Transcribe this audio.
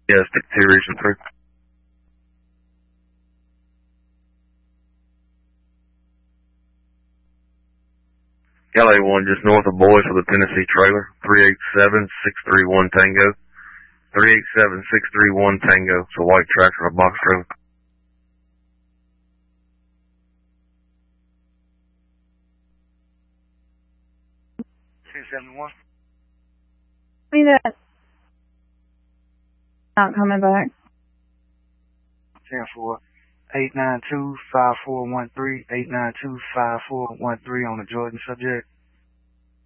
Yeah, stick 2 reaching through. LA1 just north of Boyce with a Tennessee trailer. 387-631 Tango. 387-631 Tango. It's a white tractor, a box trailer. Me that. Not coming back. 10-4. 892-5413. 892-5413 on the Jordan subject.